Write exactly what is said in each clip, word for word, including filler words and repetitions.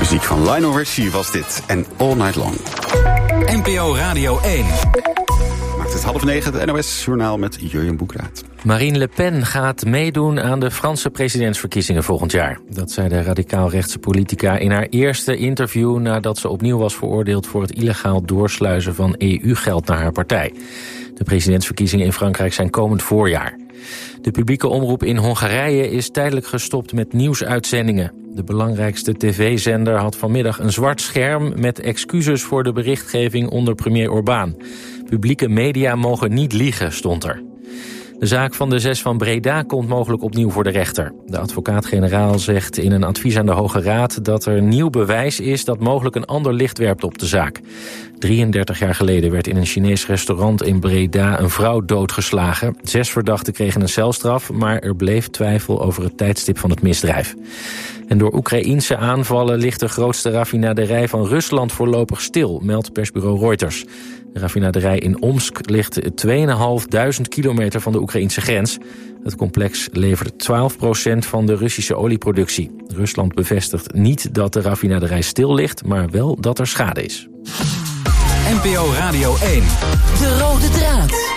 Muziek van Lionel Richie was dit en All Night Long. N P O Radio één. Maakt het half negen, het N O S-journaal met Jurjen Boekraat. Marine Le Pen gaat meedoen aan de Franse presidentsverkiezingen volgend jaar. Dat zei de radicaal-rechtse politica in haar eerste interview nadat ze opnieuw was veroordeeld voor het illegaal doorsluizen van E U-geld naar haar partij. De presidentsverkiezingen in Frankrijk zijn komend voorjaar. De publieke omroep in Hongarije is tijdelijk gestopt met nieuwsuitzendingen. De belangrijkste tv-zender had vanmiddag een zwart scherm met excuses voor de berichtgeving onder premier Orbán. Publieke media mogen niet liegen, stond er. De zaak van de zes van Breda komt mogelijk opnieuw voor de rechter. De advocaat-generaal zegt in een advies aan de Hoge Raad dat er nieuw bewijs is dat mogelijk een ander licht werpt op de zaak. drieëndertig jaar geleden werd in een Chinees restaurant in Breda een vrouw doodgeslagen. Zes verdachten kregen een celstraf, maar er bleef twijfel over het tijdstip van het misdrijf. En door Oekraïense aanvallen ligt de grootste raffinaderij van Rusland voorlopig stil, meldt persbureau Reuters. De raffinaderij in Omsk ligt tweeduizend kilometer van de Oekraïnse grens. Het complex levert twaalf procent van de Russische olieproductie. Rusland bevestigt niet dat de raffinaderij stil ligt, maar wel dat er schade is. N P O Radio één. De rode draad.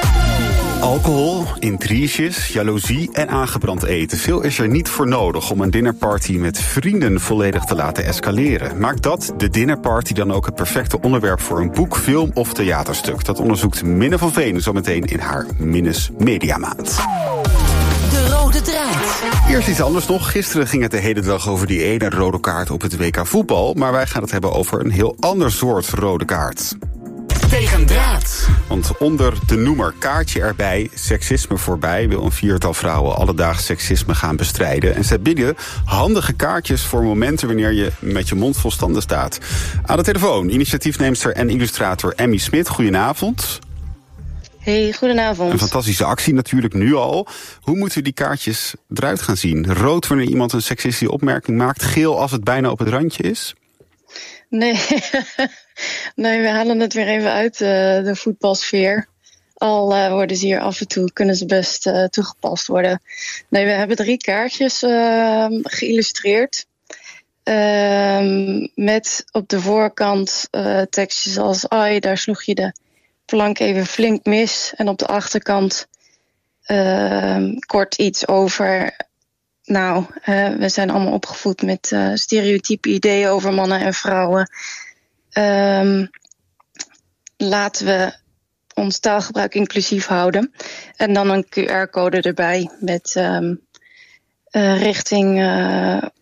Alcohol, intriges, jaloezie en aangebrand eten. Veel is er niet voor nodig om een dinnerparty met vrienden volledig te laten escaleren. Maakt dat, de dinnerparty, dan ook het perfecte onderwerp voor een boek, film of theaterstuk? Dat onderzoekt Minne van Venen zometeen in haar Minnes Mediamaand. De rode draad. Eerst iets anders nog. Gisteren ging het de hele dag over die ene rode kaart op het W K voetbal. Maar wij gaan het hebben over een heel ander soort rode kaart. Tegen draad. Want onder de noemer kaartje erbij, seksisme voorbij, wil een viertal vrouwen alledaags seksisme gaan bestrijden. En ze bieden handige kaartjes voor momenten wanneer je met je mond vol standen staat. Aan de telefoon, initiatiefneemster en illustrator Emmy Smit. Goedenavond. Hey, goedenavond. Een fantastische actie natuurlijk nu al. Hoe moeten die kaartjes eruit gaan zien? Rood wanneer iemand een seksistische opmerking maakt, geel als het bijna op het randje is? Nee, nee, we halen het weer even uit uh, de voetbalsfeer. Al uh, worden ze hier af en toe, kunnen ze best uh, toegepast worden. Nee, we hebben drie kaartjes uh, geïllustreerd. Uh, met op de voorkant uh, tekstjes als ai, daar sloeg je de plank even flink mis. En op de achterkant uh, kort iets over... Nou, uh, we zijn allemaal opgevoed met uh, stereotype ideeën over mannen en vrouwen. Um, laten we ons taalgebruik inclusief houden. En dan een Q R-code erbij met um, uh, richting uh,